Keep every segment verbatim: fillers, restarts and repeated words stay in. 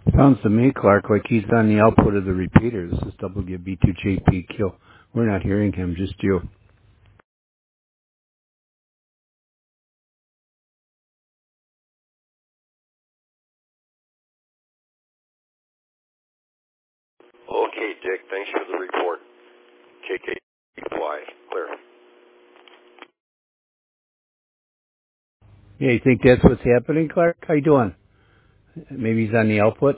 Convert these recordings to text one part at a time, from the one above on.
Sounds to me, Clark, like he's on the output of the repeater. This is W B two J P Q. We're not hearing him, just you. Okay, Dick, thanks for the report. K K Y, clear. Yeah, you think that's what's happening, Clark? How you doing? Maybe he's on the output?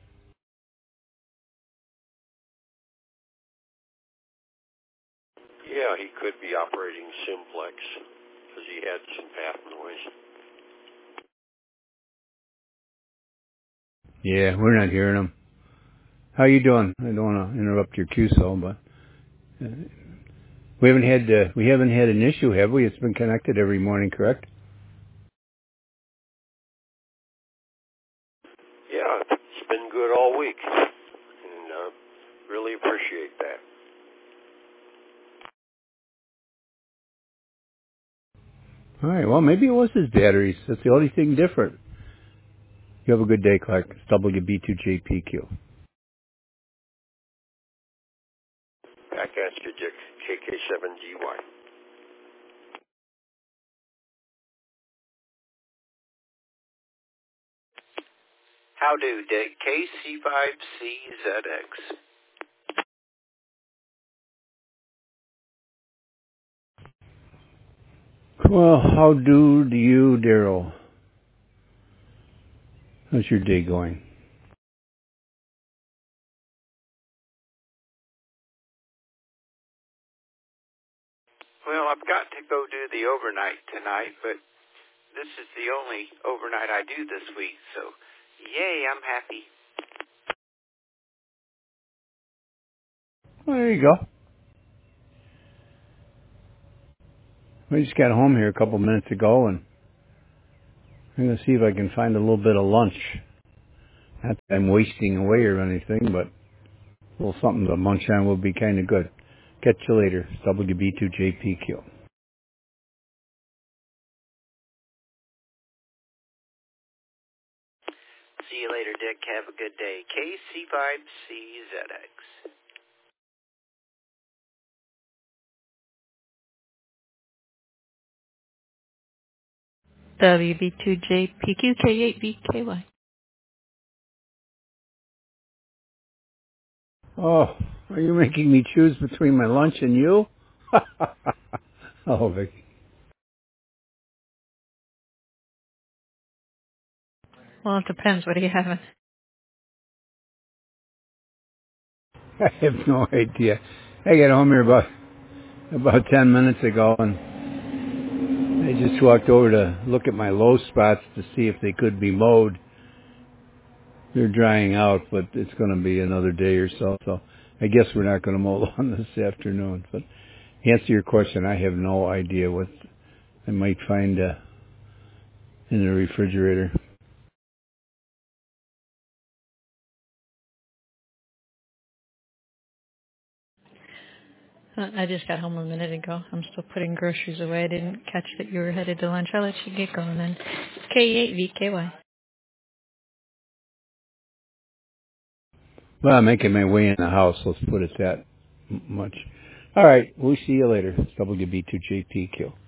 Yeah, he could be operating simplex because he had some path noise. Yeah, we're not hearing him. How you doing? I don't want to interrupt your Q S O, but uh, we haven't had uh, we haven't had an issue, have we? It's been connected every morning, correct? Yeah, it's been good all week, and uh, really appreciate that. All right. Well, maybe it was his batteries. That's the only thing different. You have a good day, Clark. It's W B two J P Q. Back at you, Dick, K K seven G Y. How do, Dick? K C five C Z X. Well, how do you, Daryl? How's your day going? Well, I've got to go do the overnight tonight, but this is the only overnight I do this week, so yay, I'm happy. Well, there you go. We just got home here a couple minutes ago, and I'm going to see if I can find a little bit of lunch. Not that I'm wasting away or anything, but a little something to munch on will be kind of good. Catch you later. It's W B two J P Q. See you later, Dick. Have a good day. K C five C Z X. W B two J P Q K eight V K Y. Oh, are you making me choose between my lunch and you? Oh, Vicky. Well, it depends. What are you having? I have no idea. I got home here about about ten minutes ago, and I just walked over to look at my low spots to see if they could be mowed. They're drying out, but it's going to be another day or so. So I guess we're not going to mow lawn this afternoon. But to answer your question, I have no idea what I might find uh, in the refrigerator. Uh, I just got home a minute ago. I'm still putting groceries away. I didn't catch that you were headed to lunch. I'll let you get going then. K eight V K Y. Well, I'm making my way in the house. Let's put it that m- much. All right. We'll see you later. It's W B two J P Q.